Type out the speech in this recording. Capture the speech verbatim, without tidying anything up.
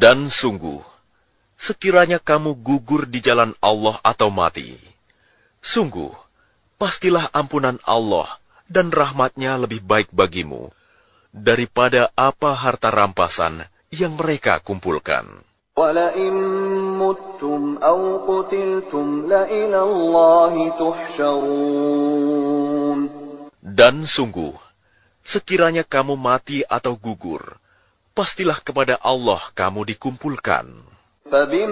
Dan sungguh, sekiranya kamu gugur di jalan Allah atau mati, sungguh, pastilah ampunan Allah dan rahmat-Nya lebih baik bagimu daripada apa harta rampasan yang mereka kumpulkan. وَلَئِن مُتُّمْ أَوْ قُتِلْتُمْ لَإِلَى اللَّهِ تُحْشَرُونَ. Dan sungguh, sekiranya kamu mati atau gugur, pastilah kepada Allah kamu dikumpulkan.